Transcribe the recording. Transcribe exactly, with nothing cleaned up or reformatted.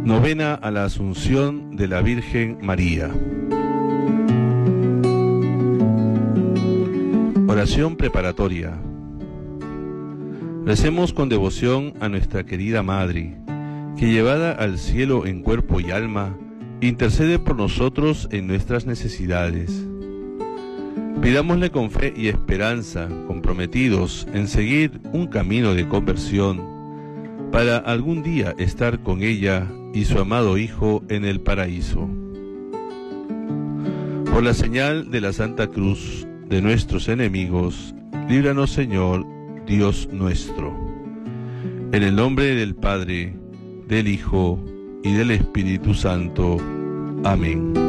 Novena a la Asunción de la Virgen María. Oración preparatoria. Recemos con devoción a nuestra querida Madre, que llevada al cielo en cuerpo y alma, intercede por nosotros en nuestras necesidades. Pidámosle con fe y esperanza, comprometidos en seguir un camino de conversión, para algún día estar con ella y su amado Hijo en el paraíso. Por la señal de la Santa Cruz de nuestros enemigos, líbranos, Señor, Dios nuestro. En el nombre del Padre, del Hijo y del Espíritu Santo. Amén.